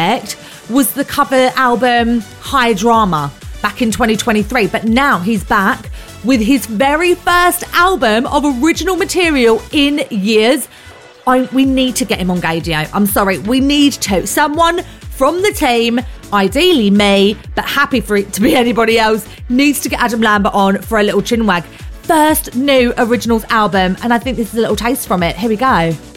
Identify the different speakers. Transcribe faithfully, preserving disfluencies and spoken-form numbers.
Speaker 1: Project was the cover album High Drama back in twenty twenty-three, but now he's back with his very first album of original material in years. I, we need to get him on Gaydio. I'm sorry, we need to. Someone from the team, ideally me, but happy for it to be anybody else, needs to get Adam Lambert on for a little chinwag. First new originals album, and I think this is a little taste from it. Here we go.